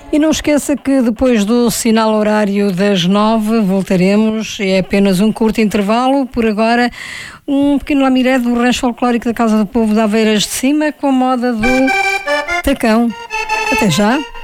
E não esqueça que depois do sinal horário das 9 voltaremos. É apenas um curto intervalo. Por agora, um pequeno lamiré do rancho folclórico da Casa do Povo de Aveiras de Cima com a moda do tacão. Até já!